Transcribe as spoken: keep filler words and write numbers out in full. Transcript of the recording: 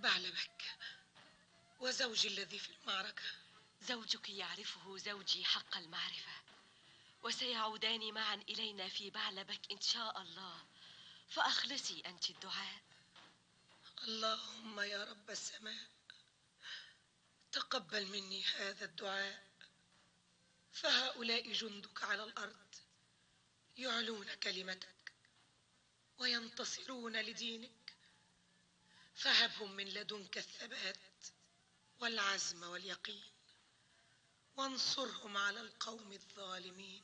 بعلبك وزوجي الذي في المعركة. زوجك يعرفه زوجي حق المعرفة، وسيعودان معا إلينا في بعلبك إن شاء الله، فأخلصي أنت الدعاء. اللهم يا رب السماء، تقبل مني هذا الدعاء، فهؤلاء جندك على الأرض يعلون كلمتك وينتصرون لدينك، فهبهم من لدنك الثبات والعزم واليقين، وانصرهم على القوم الظالمين.